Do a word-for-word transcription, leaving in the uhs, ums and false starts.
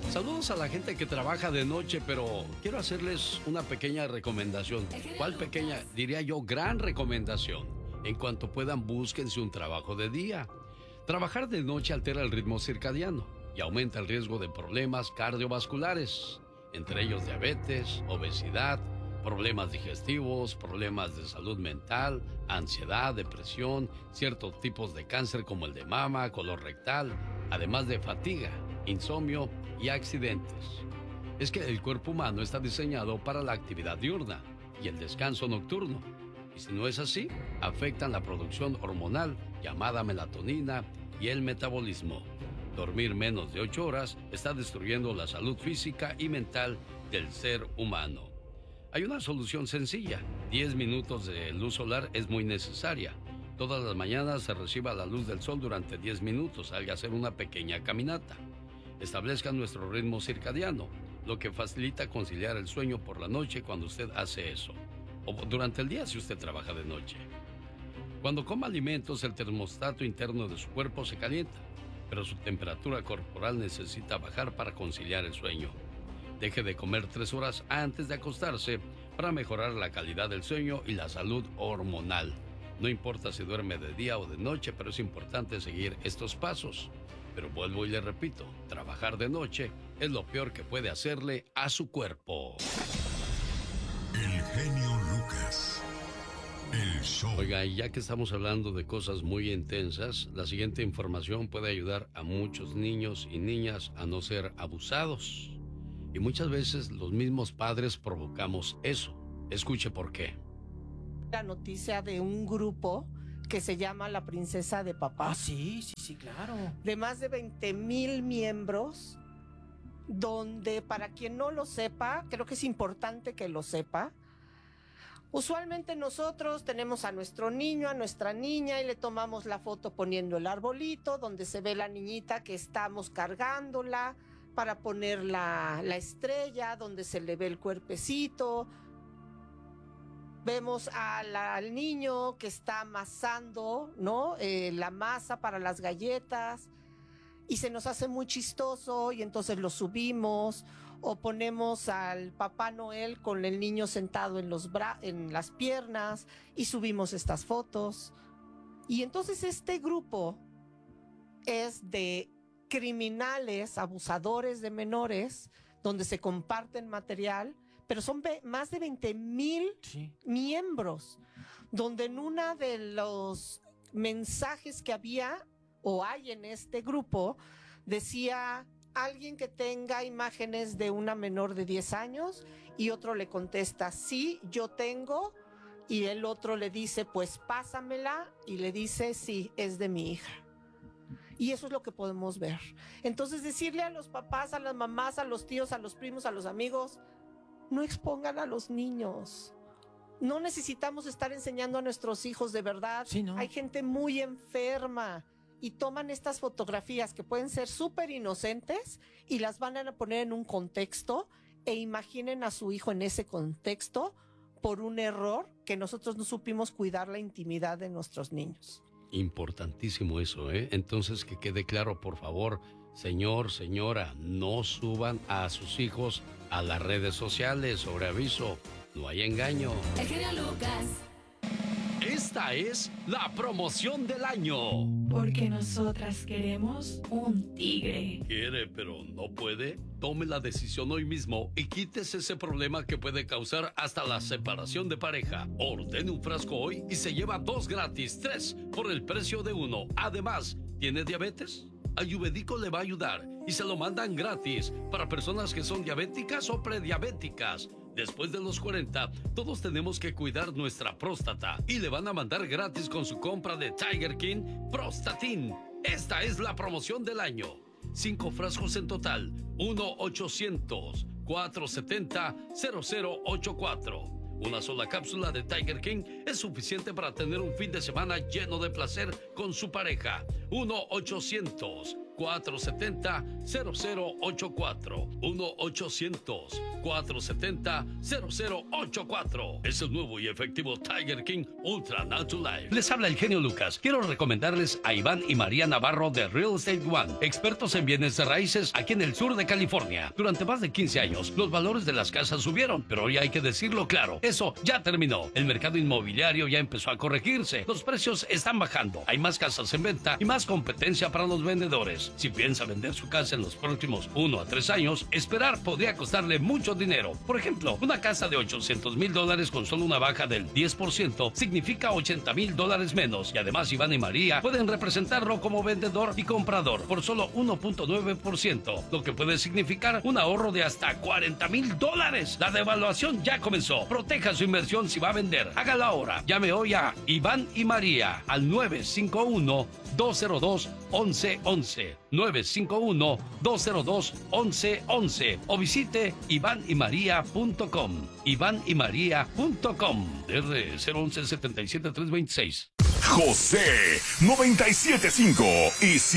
Saludos a la gente que trabaja de noche, pero quiero hacerles una pequeña recomendación. ¿Cuál pequeña? Diría yo, gran recomendación. En cuanto puedan, búsquense un trabajo de día. Trabajar de noche altera el ritmo circadiano y aumenta el riesgo de problemas cardiovasculares, entre ellos diabetes, obesidad, problemas digestivos, problemas de salud mental, ansiedad, depresión, ciertos tipos de cáncer como el de mama, colorectal, además de fatiga, insomnio y accidentes. Es que el cuerpo humano está diseñado para la actividad diurna y el descanso nocturno. Y si no es así, afectan la producción hormonal llamada melatonina y el metabolismo. Dormir menos de ocho horas está destruyendo la salud física y mental del ser humano. Hay una solución sencilla. diez minutos de luz solar es muy necesaria. Todas las mañanas se reciba la luz del sol durante diez minutos. Salga a hacer una pequeña caminata. Establezca nuestro ritmo circadiano, lo que facilita conciliar el sueño por la noche cuando usted hace eso. O durante el día si usted trabaja de noche. Cuando coma alimentos, el termostato interno de su cuerpo se calienta, pero su temperatura corporal necesita bajar para conciliar el sueño. Deje de comer tres horas antes de acostarse para mejorar la calidad del sueño y la salud hormonal. No importa si duerme de día o de noche, pero es importante seguir estos pasos. Pero vuelvo y le repito, trabajar de noche es lo peor que puede hacerle a su cuerpo. El genio Lucas. El show. Oiga, y ya que estamos hablando de cosas muy intensas, la siguiente información puede ayudar a muchos niños y niñas a no ser abusados. Y muchas veces los mismos padres provocamos eso. Escuche por qué. La noticia de un grupo que se llama La Princesa de Papá. Ah, sí, sí, sí, claro. De más de veinte mil miembros, donde, para quien no lo sepa, creo que es importante que lo sepa. Usualmente nosotros tenemos a nuestro niño, a nuestra niña, y le tomamos la foto poniendo el arbolito, donde se ve la niñita que estamos cargándola, para poner la, la estrella, donde se le ve el cuerpecito. Vemos a la, al niño que está amasando, ¿no? Eh, la masa para las galletas, y se nos hace muy chistoso, y entonces lo subimos, o ponemos al Papá Noel con el niño sentado en, los bra- en las piernas, y subimos estas fotos. Y entonces este grupo es de criminales, abusadores de menores, donde se comparten material, pero son ve- más de veinte mil Sí. miembros, donde en una de los mensajes que había o hay en este grupo, decía alguien que tenga imágenes de una menor de diez años, y otro le contesta, sí, yo tengo, y el otro le dice, pues pásamela, y le dice, sí, es de mi hija. Y eso es lo que podemos ver. Entonces, decirle a los papás, a las mamás, a los tíos, a los primos, a los amigos, no expongan a los niños. No necesitamos estar enseñando a nuestros hijos, de verdad. Sí, ¿no? Hay gente muy enferma y toman estas fotografías que pueden ser súper inocentes y las van a poner en un contexto, e imaginen a su hijo en ese contexto por un error que nosotros no supimos cuidar la intimidad de nuestros niños. Importantísimo eso, ¿eh? Entonces, que quede claro, por favor, señor, señora, no suban a sus hijos a las redes sociales. Sobre aviso, no hay engaño. El genio Lucas. Esta es la promoción del año. Porque nosotras queremos un tigre. ¿Quiere pero no puede? Tome la decisión hoy mismo y quítese ese problema que puede causar hasta la separación de pareja. Ordene un frasco hoy y se lleva dos gratis, tres por el precio de uno. Además, ¿tiene diabetes? Ayurvédico le va a ayudar y se lo mandan gratis para personas que son diabéticas o prediabéticas. Después de los cuarenta, todos tenemos que cuidar nuestra próstata y le van a mandar gratis con su compra de Tiger King Prostatin. Esta es la promoción del año. Cinco frascos en total. uno ochocientos, cuatrocientos setenta, cero cero ochenta y cuatro. Una sola cápsula de Tiger King es suficiente para tener un fin de semana lleno de placer con su pareja. uno ochocientos, cuatro siete cero, cero cero ocho cuatro. uno ochocientos, cuatro siete cero, cero cero ocho cuatro. Es el nuevo y efectivo Tiger King Ultra Natural Life. Les habla el genio Lucas. Quiero recomendarles a Iván y María Navarro de Real Estate One, expertos en bienes de raíces aquí en el sur de California. Durante más de quince años, los valores de las casas subieron, pero hoy hay que decirlo claro, eso ya terminó. El mercado inmobiliario ya empezó a corregirse. Los precios están bajando. Hay más casas en venta y más competencia para los vendedores. Si piensa vender su casa en los próximos uno a tres años, esperar podría costarle mucho dinero. Por ejemplo, una casa de ochocientos mil dólares con solo una baja del diez por ciento significa ochenta mil dólares menos. Y además Iván y María pueden representarlo como vendedor y comprador por solo uno punto nueve por ciento, lo que puede significar un ahorro de hasta cuarenta mil dólares. La devaluación ya comenzó. Proteja su inversión si va a vender. Hágalo ahora. Llame hoy a Iván y María al nueve cinco uno, dos cero dos, once once. nueve cinco uno, dos cero dos, once once. O visite iván y maría punto com. iván y maría punto com. R cero once, setenta y siete, trescientos veintiséis. José noventa y siete punto cinco y